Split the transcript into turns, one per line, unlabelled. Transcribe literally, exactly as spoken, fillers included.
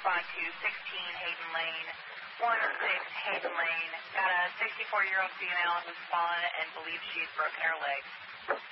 respond to sixteen Hayden Lane, one six Hayden Lane. Got a sixty-four-year-old female who's fallen and believes she's broken her leg.